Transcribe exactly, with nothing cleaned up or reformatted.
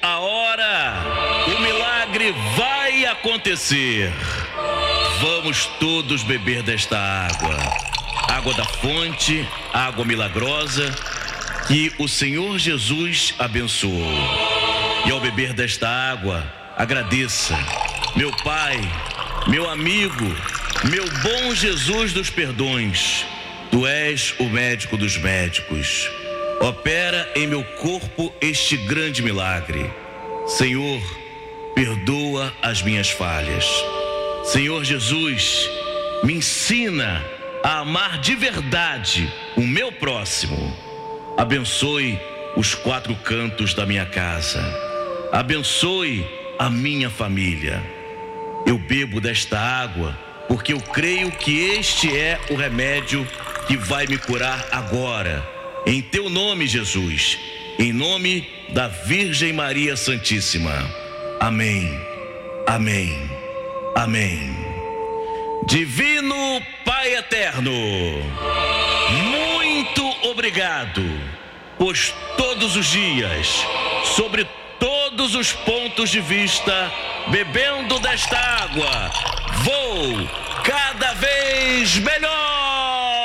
A hora, o milagre vai acontecer. Vamos todos beber desta água. Água da fonte, água milagrosa, que o Senhor Jesus abençoou. E ao beber desta água, agradeça. Meu Pai, meu amigo, meu bom Jesus dos perdões, Tu és o médico dos médicos. Opera em meu corpo este grande milagre. Senhor, perdoa as minhas falhas. Senhor Jesus, me ensina a amar de verdade o meu próximo. Abençoe os quatro cantos da minha casa. Abençoe a minha família. Eu bebo desta água porque eu creio que este é o remédio que vai me curar agora. Em teu nome, Jesus, em nome da Virgem Maria Santíssima. Amém, amém, amém. Divino Pai Eterno, muito obrigado, pois todos os dias, sobre todos os pontos de vista, bebendo desta água, vou cada vez melhor.